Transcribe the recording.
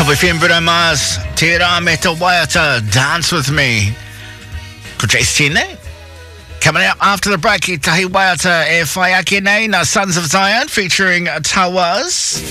Fim Mas, Tira Meta Waiata, Dance With Me. Ko Jace Tine. Coming up after the break, Tahi Waiata e Whaiake nei na Sons of Zion featuring Tawaz.